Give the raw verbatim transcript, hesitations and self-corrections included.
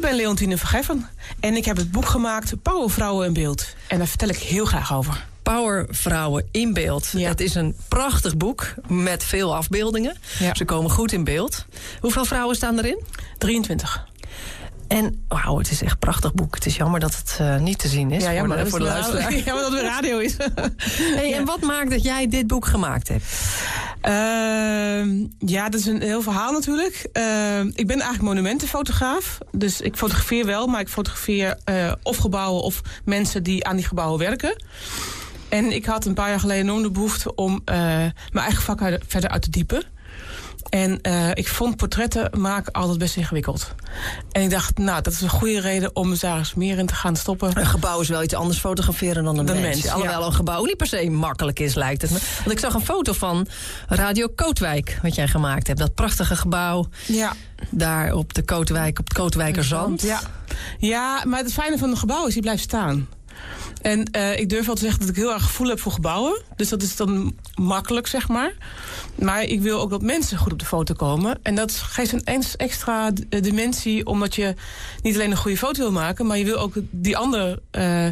Ik ben Leontine Vergeffen en ik heb het boek gemaakt Power Vrouwen in Beeld. En daar vertel ik heel graag over. Power Vrouwen in Beeld. Ja. Het is een prachtig boek met veel afbeeldingen. Ja. Ze komen goed in beeld. Hoeveel vrouwen staan erin? drieëntwintig. En wauw, het is echt een prachtig boek. Het is jammer dat het uh, niet te zien is. Ja, jammer, voor de, voor de luisteraar. Ja, maar dat het radio is. Hey, ja. En wat maakt dat jij dit boek gemaakt hebt? Uh, ja, dat is een heel verhaal natuurlijk. Uh, ik ben eigenlijk monumentenfotograaf. Dus ik fotografeer wel, maar ik fotografeer uh, of gebouwen of mensen die aan die gebouwen werken. En ik had een paar jaar geleden enorm de behoefte om uh, mijn eigen vak uit, verder uit te diepen. En uh, ik vond portretten maken altijd best ingewikkeld. En ik dacht, nou, dat is een goede reden om daar eens meer in te gaan stoppen. Een gebouw is wel iets anders fotograferen dan een de mens. mens. Alhoewel ja. een gebouw niet per se makkelijk is, lijkt het me. Want ik zag een foto van Radio Kootwijk, wat jij gemaakt hebt. Dat prachtige gebouw. Ja. Daar op de Kootwijk, op het Kootwijkerzand. Ja. ja, maar het fijne van een gebouw is, die blijft staan. En uh, ik durf wel te zeggen dat ik heel erg gevoel heb voor gebouwen. Dus dat is dan makkelijk, zeg maar. Maar ik wil ook dat mensen goed op de foto komen. En dat geeft een extra dimensie, omdat je niet alleen een goede foto wil maken, maar je wil ook die andere uh,